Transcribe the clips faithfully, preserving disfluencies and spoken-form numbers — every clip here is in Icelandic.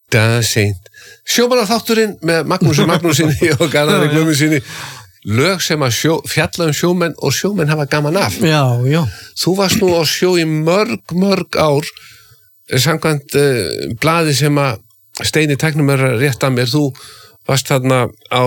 Daseint Sjómannaþátturinn með Magnúsi Magnúsinni og Garðari Guðmundssyni lög sem að sjó, fjalla um sjómenn og sjómenn hafa gaman af. Já, já. Þú varst nú á sjó í mörg, mörg ár samkvæmt uh, blaði sem að Steini tæknum er að rétta mér. Þú varst þarna á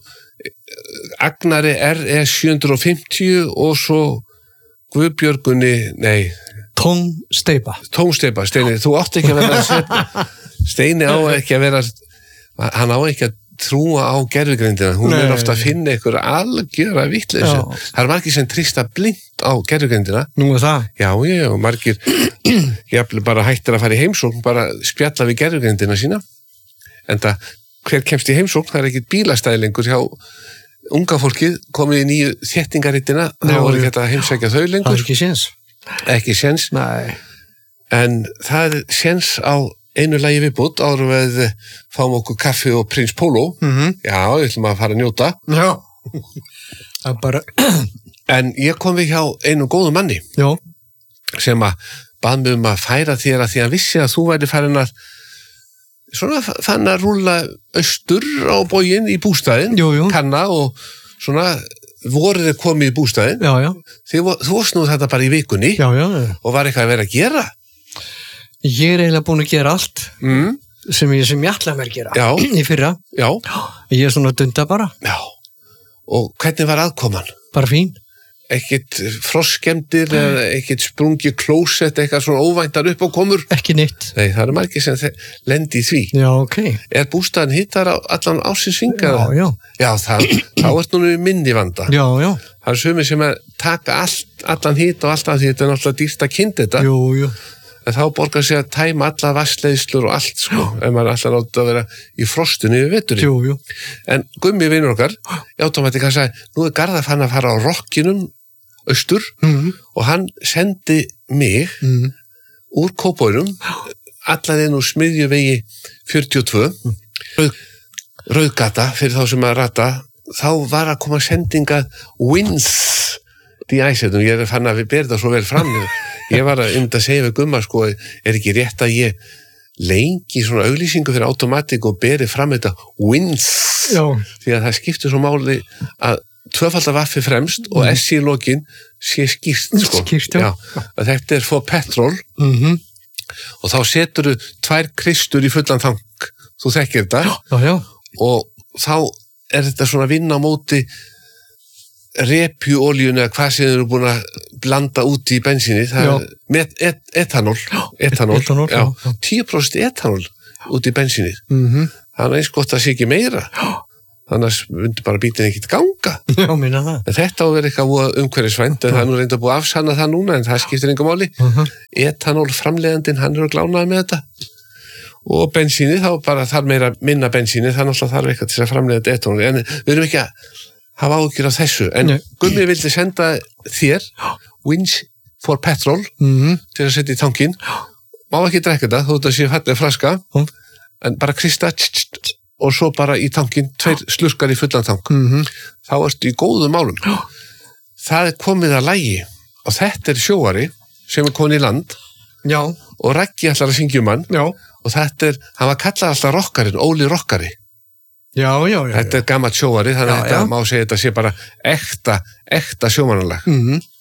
Agnari R E sjö fimmtíu og svo Guðbjörgunni, nei Tónsteipa. Tónsteipa, Steini, þú átt ekki að vera að setja Steini á ekki að vera hann á ekki að trúa á gervigreindina, hún Nei. er ofta að finna ykkur algjöra vitleysu. Það er margir sem trista blind á gervigreindina. Nú er það? Já, já, og margir jafnvel bara hættir að fara í heimsókn, bara spjalla við gervigreindina sína. En það, hver kemst í heimsókn, það er ekkit bílastæðilengur hjá unga fólkið, komið í nýju þéttingarittina, þá voru ekki að heimsækja þau lengur. Það er ekki séns. Ekki séns. Nei. En það er séns á einu lagi viðbútt áður við fáum okkur kaffi og Prins Pólo. Mm-hmm. Já, við ætlum að fara að njóta. Já. Það er bara... En ég kom við hjá einu góðu manni. Já. Sem að bað mig um að færa þér að því að vissi að þú væri farin að svona fann að rúlla austur á bóginn í bústæðin. Jú, jú. Kanna og svona voruð þið komið í bústæðin. Já, já. Þið, þú varst nú þetta bara í vikunni. Já, já, já. Og var eitthvað að vera að gera. Ég er eiginlega búin að gera allt mm. sem ég, sem ég ætlaði mér að gera Já. í fyrra. Já. Ég er svona dunda bara. Já. Og hvernig var aðkoman? Bara fín. Ekkert frostskemmdir eða ekkert sprungi klósett, eitthvað svona óvæntar upp og komur? Ekki neitt. Nei, það eru margir sem lendi í því. Já, ok. Er bústaðan hittar á allan ásins hingað? Já, já. Já, það, þá ert nú minni vanda. Já, já. Það er sumir sem að taka allt, allan hitt og allt af því þetta er náttúrulega dýrt að kynna þetta. Jú, jú. En þá borgar sig að tæma alla vassleiðslur og allt, sko, ef maður alltaf nátt að vera í frostinu yfir veturinn. Jú, jú. En Gummi vinur okkar, í automatika sagði, nú er Garðar fann að fara á rokkinum austur mm. og hann sendi mig mm. úr Kópavoginum allan inn úr Smiðjuvegi fjörutíu og tvö mm. Rauð, Rauðgata fyrir þá sem að rata, þá var að koma sendinga wins í æsetum, ég er fann að við berða svo vel fram ég var að um þetta segja við Gumma sko, er ekki rétt að ég lengi svona auglýsingu fyrir automatik og beri fram þetta wins Já. Því að það skiptir svo máli að tvöfaldar vaffi fremst og S í lokin sé skýrt sko. Skýrt, já. Já, að þetta er for petrol mm-hmm. og þá setur þú tvær kristur í fullan tank, þú þekkir þetta já, já. Og þá er þetta svona vinna á móti repjuolíun eða hvað sem þið eru búin að blanda út í bensíni, það já. er met, et, etanól, etanól, etanól já, já. tíu prósent etanól út í bensíni mm-hmm. þannig að eins gott að sé ekki meira já. Þannig að myndi bara bítin ekkert ganga. Já, minna það. En þetta á að vera eitthvað umhverfisvænt, en það er nú reynda búið að afsanna það núna, en það skiptir enga máli. Uh-huh. Etanól framleiðandinn, hann er að glánaði með þetta. Og bensíni, þá bara þarf meira minna bensíni, það náttúrulega þarf eitthvað til að framleiða þetta etanól. En við erum ekki að hafa áhyggjur af þessu. En Nei. Gummi vildi senda þér wins for petrol mm-hmm. til að setja í tankinn. Má ekki drekka þetta, þó þetta sé falleg flaska, uh-huh. en bara krista tss, tss, tss, og svo bara í tankinn, tveir slurkar í fullan tank. Mm-hmm. Þá ertu í góðum málum. Það er komið að lagi og þetta er sjóari sem er konið í land Já. Og Raggi ætlar að syngja um hann Já. Og þetta er, hann var kallað alltaf rokkarinn, Óli rokkari. Já, já, já. Þetta er gamalt sjóari, þannig að þetta má segja þetta sé bara ekta, ekta sjómanalag. Mm-hmm.